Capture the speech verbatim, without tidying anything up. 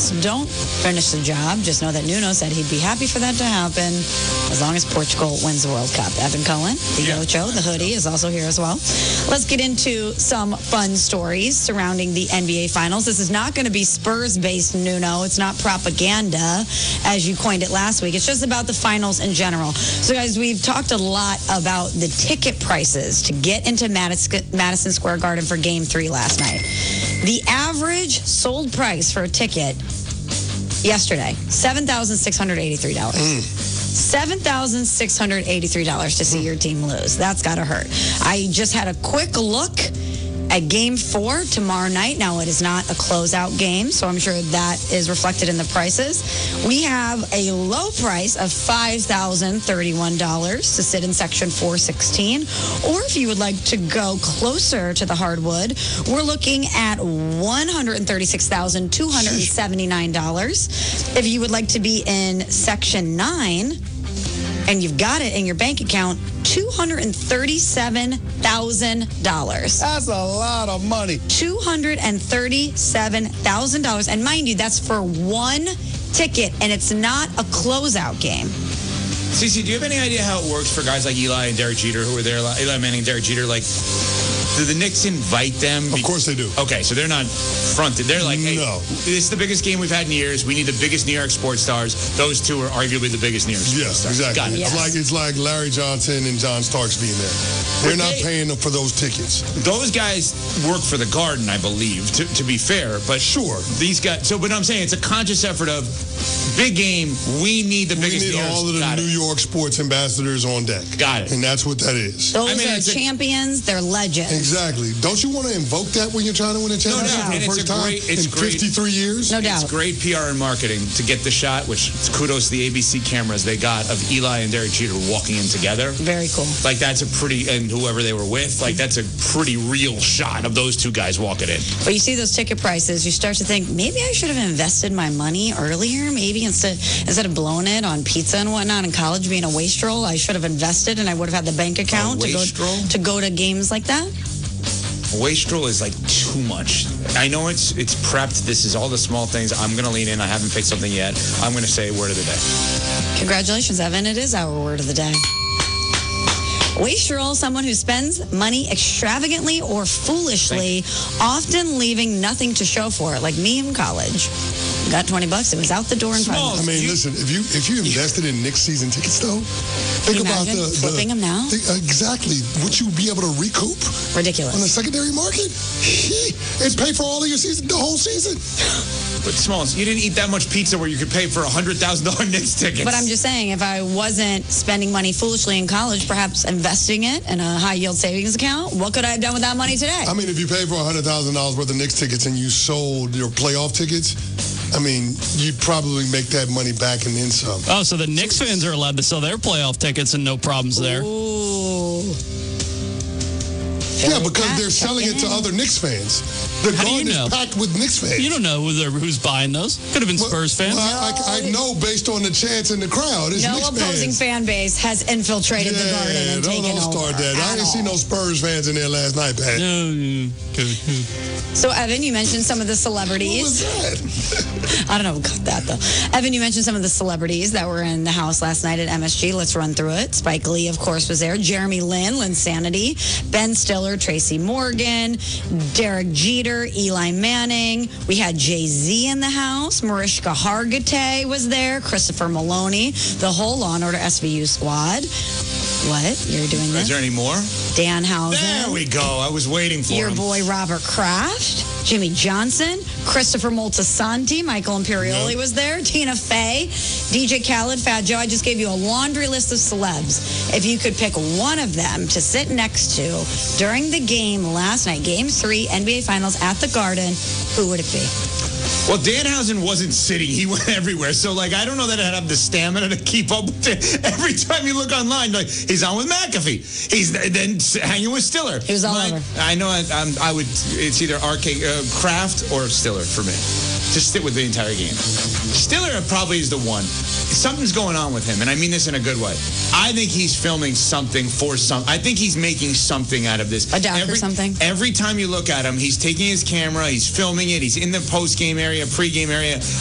Knicks don't finish the job, just know that Nuno said he'd be happy for that to happen as long as Portugal wins the World Cup. Evan Cohen, the Yeah. Yocho, the hoodie, is also here as well. Let's get into some fun stories surrounding the N B A Finals. This is not going to be Spurs-based, Nuno. It's not propaganda, as you coined it last week. It's just about the finals in general. So, guys, we've talked a lot about the ticket prices to get into Madison Square Garden for Game three last night. The average sold price for a ticket yesterday, seven thousand six hundred eighty-three dollars. Mm. seven thousand six hundred eighty-three dollars to see your team lose. That's got to hurt. I just had a quick look at Game four tomorrow night. Now, it is not a closeout game, so I'm sure that is reflected in the prices. We have a low price of five thousand thirty-one dollars to sit in Section four sixteen. Or if you would like to go closer to the hardwood, we're looking at one hundred thirty-six thousand two hundred seventy-nine dollars. If you would like to be in Section nine, and you've got it in your bank account, two hundred thirty-seven thousand dollars. That's a lot of money. two hundred thirty-seven thousand dollars. And mind you, that's for one ticket, and it's not a closeout game. Cece, do you have any idea how it works for guys like Eli and Derek Jeter who were there? Eli Manning and Derek Jeter, like, do the Knicks invite them? Of course they do. Okay, so they're not fronted. They're like, hey, no. This is the biggest game we've had in years. We need the biggest New York sports stars. Those two are arguably the biggest New York sports Yes, stars. exactly. Got it. Yes. It's like it's like Larry Johnson and John Starks being there. They're But not they- paying them for those tickets. Those guys work for the Garden, I believe, to, to be fair. But Sure. these guys, so, but I'm saying it's a conscious effort of big game. We need the We biggest need New York all of the Got New it. York sports ambassadors on deck. Got it. And that's what that is. Those I mean, are it's a- champions. They're legends. Exactly. Don't you want to invoke that when you're trying to win a championship doubt. for And the it's first a time great- it's in great. fifty-three years? No It's doubt. great P R and marketing to get the shot, which kudos to the A B C cameras they got of Eli and Derek Jeter walking in together. Very cool. Like, that's a pretty, and whoever they were with, like, that's a pretty real shot of those two guys walking in. But you see those ticket prices, you start to think, maybe I should have invested my money earlier. Maybe instead instead of blowing it on pizza and whatnot in college being a wastrel, I should have invested and I would have had the bank account to go, wastrel? to go to games like that. Wastrel is like too much. I know it's it's prepped. This is all the small things. I'm going to lean in. I haven't picked something yet. I'm going to say word of the day. Congratulations, Evan. It is our word of the day. Wastrel, someone who spends money extravagantly or foolishly, often leaving nothing to show for it, like me in college. Got twenty bucks. It was out the door in five Small. minutes. I mean, You- listen, if you if you invested in Knicks season tickets, though, think you about imagine the, the flipping them now? think- exactly. Would you be able to recoup Ridiculous. on the secondary market? It's paid for all of your season, the whole season. But Smalls, you didn't eat that much pizza where you could pay for a one hundred thousand dollars Knicks tickets. But I'm just saying, if I wasn't spending money foolishly in college, perhaps investing it in a high-yield savings account, what could I have done with that money today? I mean, if you paid for one hundred thousand dollars worth of Knicks tickets and you sold your playoff tickets, I mean, you'd probably make that money back and then some. Oh, so the Knicks fans are allowed to sell their playoff tickets and no problems there. Ooh. Yeah, because they're selling it to other Knicks fans. The How do you Garden know? is packed with Knicks fans. You don't know who they're, who's buying those. Could have been Well, Spurs fans. well, I, I, I know based on the chants in the crowd. It's No Knicks opposing fans. fan base has infiltrated the garden Yeah, and don't, taken don't start over that. I at didn't see all. no Spurs fans in there last night, Pat. Oh, yeah. Okay. So, Evan, you mentioned some of the What celebrities. was that? I don't know who got that, though. Evan, you mentioned some of the celebrities that were in the house last night at M S G. Let's run through it. Spike Lee, of course, was there. Jeremy Lin, Linsanity. Ben Stiller, Tracy Morgan. Derek Jeter, Eli Manning. We had Jay-Z in the house. Mariska Hargitay was there. Christopher Maloney. The whole Law and Order S V U squad. What? You're doing Is this? there any more? Dan Housen. There we go. I was waiting for Your him. boy Robert Kraft, Jimmy Johnson, Christopher Moltisanti, Michael Imperioli Yep. was there, Tina Fey, D J Khaled, Fat Joe. I just gave you a laundry list of celebs. If you could pick one of them to sit next to during the game last night, Game three, N B A Finals at the Garden, who would it be? Well, Danhausen wasn't sitting. He went everywhere. So, like, I don't know that I'd have the stamina to keep up with it. Every time you look online, like, he's on with McAfee. He's then hanging with Stiller. He was all Like, over. I know I, I'm, I would, it's either R K uh, Kraft or Stiller for me. Just sit with the entire game. Stiller probably is the one. Something's going on with him, and I mean this in a good way. I think he's filming something for some. I think he's making something out of this. A doc or every, something? Every time you look at him, he's taking his camera, he's filming it, he's in the post-game area, pre-game area.